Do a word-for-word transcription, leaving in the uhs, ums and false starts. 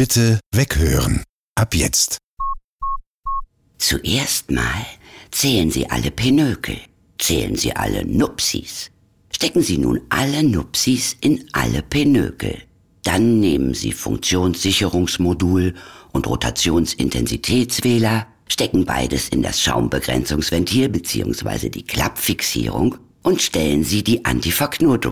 Bitte weghören. Ab jetzt. Zuerst mal zählen Sie alle Pinökel. Zählen Sie alle Nupsis. Stecken Sie nun alle Nupsis in alle Pinökel. Dann nehmen Sie Funktionssicherungsmodul und Rotationsintensitätswähler, stecken beides in das Schaumbegrenzungsventil bzw. die Klappfixierung und stellen Sie die Antiverknotung